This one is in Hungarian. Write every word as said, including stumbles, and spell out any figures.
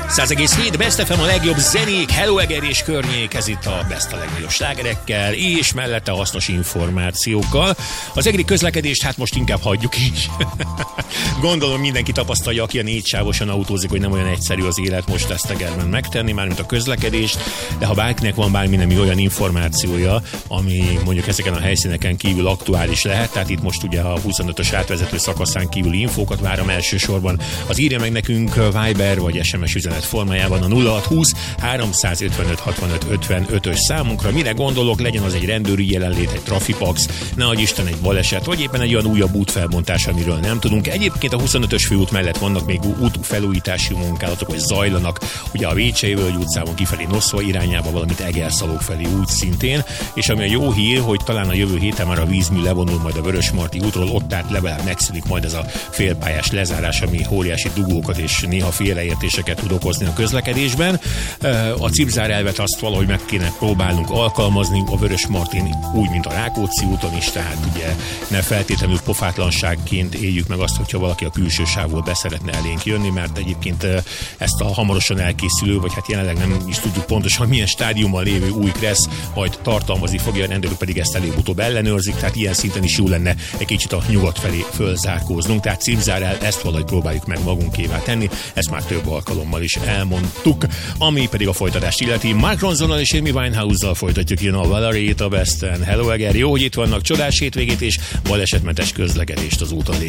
száz egész hét Best ef em, a legjobb zenék, Hello Eger és környék, ez itt a Best a legnagyobb slágerekkel, és mellette hasznos információkkal. Az egri közlekedést hát most inkább hagyjuk is. Gondolom mindenki tapasztalja, aki a négysávosan autózik, hogy nem olyan egyszerű az élet most ezt Egerben megtenni, mármint a közlekedést, de ha bárkinek van bármi nem olyan információja, ami mondjuk ezeken a helyszíneken kívül aktuális lehet, tehát itt most ugye a huszonötös átvezető szakaszán kívüli infókat várom elsősorban, az írja meg nekünk Viber vagy es em es üzenet formájában a nulla hat húsz háromszázötvenöt hatvanöt ötvenötös számunkra. Mire gondolok, legyen az egy rendőri jelenlét, egy trafipax, ne adj Isten egy baleset, vagy éppen egy olyan újabb útfelbontás, amiről nem tudunk. Egyébként a huszonötös főút mellett vannak még útfelújítási munkálatok, hogy zajlanak, ugye a Vécsei-völgy utcában kifelé Noszva irányába, valamint Egerszalók felé úgy szintén, és ami a jó hír, hogy talán a jövő héten már a vízmű levonul majd a Vörösmarty útról, ott át legalább megszűnik majd ez a félpályás lezárás, ami óriási dugókat és néha félreértéseket tud okozni a közlekedésben. A cipzár elvet azt valahogy meg kéne próbálnunk alkalmazni a Vörösmartyn úgy, mint a Rákóczi úton is, tehát ugye ne feltétlenül pofátlanságként éljük meg azt, hogyha valaki a külső sávból beszeretne elénk jönni, mert egyébként ezt a hamarosan elkészülő, vagy hát jelenleg nem is tudjuk pontosan milyen stádiumban lévő új kressz majd tartalmazni fogja, a rendőrök pedig ezt előbb-utóbb ellenőrzik, tehát ilyen szinten is jó lenne egy kicsit a nyugat felé fölzárkóznunk, tehát cipzár el, ezt valahogy próbáljuk meg magunkévá tenni, ezt már több alkalommal is elmondtuk. Ami pedig a folytatást illeti, Mark Ronsonnal és Amy Winehouse-zal folytatjuk jön a Valerie-t a Besten. Hello Eger, jó, hogy itt vannak, csodás hétvégét és balesetmentes közlekedést az úton lévő